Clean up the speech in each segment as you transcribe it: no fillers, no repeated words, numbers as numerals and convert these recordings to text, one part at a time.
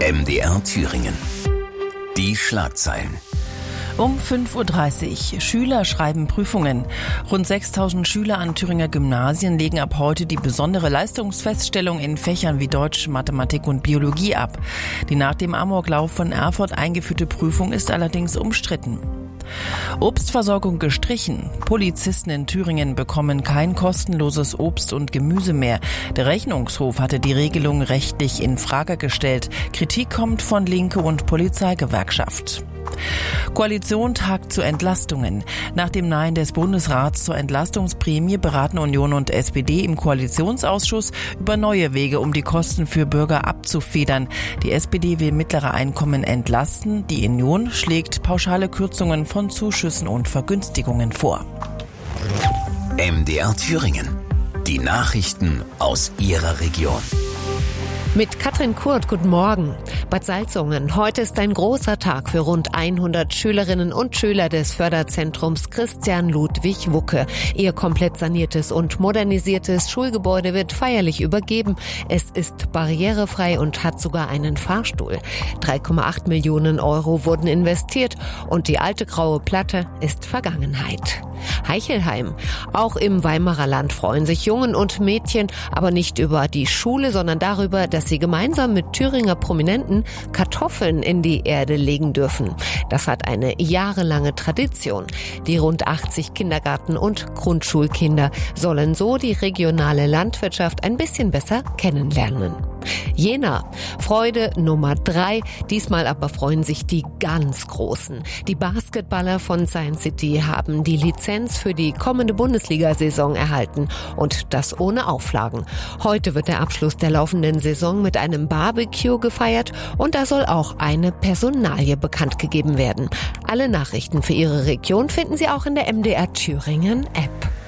MDR Thüringen. Die Schlagzeilen. Um 5.30 Uhr. Schüler schreiben Prüfungen. Rund 6.000 Schüler an Thüringer Gymnasien legen ab heute die besondere Leistungsfeststellung in Fächern wie Deutsch, Mathematik und Biologie ab. Die nach dem Amoklauf von Erfurt eingeführte Prüfung ist allerdings umstritten. Obstversorgung gestrichen. Polizisten in Thüringen bekommen kein kostenloses Obst und Gemüse mehr. Der Rechnungshof hatte die Regelung rechtlich in Frage gestellt. Kritik kommt von Linke und Polizeigewerkschaft. Koalition tagt zu Entlastungen. Nach dem Nein des Bundesrats zur Entlastungsprämie beraten Union und SPD im Koalitionsausschuss über neue Wege, um die Kosten für Bürger abzufedern. Die SPD will mittlere Einkommen entlasten. Die Union schlägt pauschale Kürzungen von Zuschüssen und Vergünstigungen vor. MDR Thüringen. Die Nachrichten aus Ihrer Region. Mit Katrin Kurt, guten Morgen. Bad Salzungen, heute ist ein großer Tag für rund 100 Schülerinnen und Schüler des Förderzentrums Christian Ludwig Wucke. Ihr komplett saniertes und modernisiertes Schulgebäude wird feierlich übergeben. Es ist barrierefrei und hat sogar einen Fahrstuhl. 3,8 Millionen Euro wurden investiert und die alte graue Platte ist Vergangenheit. Heichelheim. Auch im Weimarer Land freuen sich Jungen und Mädchen, aber nicht über die Schule, sondern darüber, dass sie gemeinsam mit Thüringer Prominenten Kartoffeln in die Erde legen dürfen. Das hat eine jahrelange Tradition. Die rund 80 Kindergarten- und Grundschulkinder sollen so die regionale Landwirtschaft ein bisschen besser kennenlernen. Jena. Freude Nummer 3. Diesmal aber freuen sich die ganz Großen. Die Basketballer von Science City haben die Lizenz für die kommende Bundesliga-Saison erhalten. Und das ohne Auflagen. Heute wird der Abschluss der laufenden Saison mit einem Barbecue gefeiert und da soll auch eine Personalie bekannt gegeben werden. Alle Nachrichten für Ihre Region finden Sie auch in der MDR Thüringen App.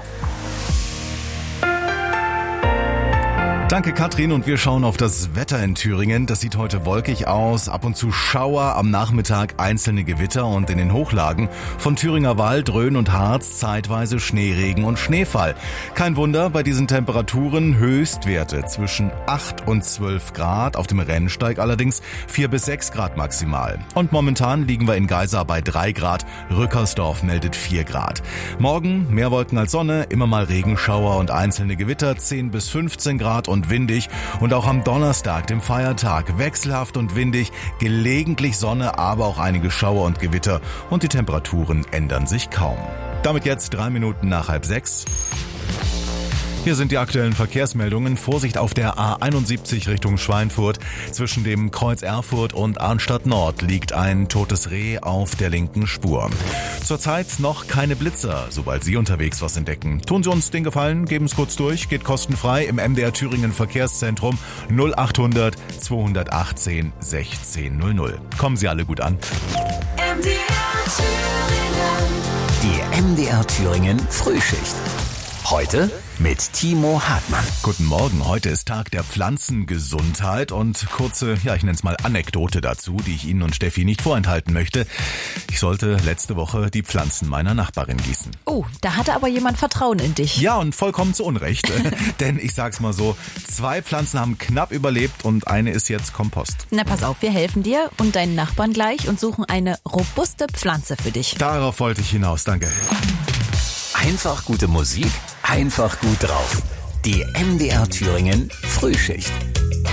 Danke Katrin, und wir schauen auf das Wetter in Thüringen. Das sieht heute wolkig aus, ab und zu Schauer, am Nachmittag einzelne Gewitter und in den Hochlagen von Thüringer Wald, Rhön und Harz zeitweise Schneeregen und Schneefall. Kein Wunder bei diesen Temperaturen, Höchstwerte zwischen 8 und 12 Grad, auf dem Rennsteig allerdings 4 bis 6 Grad maximal. Und momentan liegen wir in Geisa bei 3 Grad, Rückersdorf meldet 4 Grad. Morgen mehr Wolken als Sonne, immer mal Regenschauer und einzelne Gewitter, 10 bis 15 Grad und windig, und auch am Donnerstag, dem Feiertag, wechselhaft und windig, gelegentlich Sonne, aber auch einige Schauer und Gewitter, und die Temperaturen ändern sich kaum. Damit jetzt 3 Minuten nach 5:30. Hier sind die aktuellen Verkehrsmeldungen. Vorsicht auf der A71 Richtung Schweinfurt. Zwischen dem Kreuz Erfurt und Arnstadt Nord liegt ein totes Reh auf der linken Spur. Zurzeit noch keine Blitzer. Sobald Sie unterwegs was entdecken, tun Sie uns den Gefallen, geben es kurz durch, geht kostenfrei im MDR Thüringen Verkehrszentrum 0800 218 1600. Kommen Sie alle gut an. Die MDR Thüringen Frühschicht. Heute mit Timo Hartmann. Guten Morgen, heute ist Tag der Pflanzengesundheit und kurze, ich nenne es mal Anekdote dazu, die ich Ihnen und Steffi nicht vorenthalten möchte. Ich sollte letzte Woche die Pflanzen meiner Nachbarin gießen. Oh, da hatte aber jemand Vertrauen in dich. Ja, und vollkommen zu Unrecht, denn ich sag's mal so, 2 Pflanzen haben knapp überlebt und eine ist jetzt Kompost. Na pass auf, wir helfen dir und deinen Nachbarn gleich und suchen eine robuste Pflanze für dich. Darauf wollte ich hinaus, danke. Einfach gute Musik, einfach gut drauf. Die MDR Thüringen Frühschicht.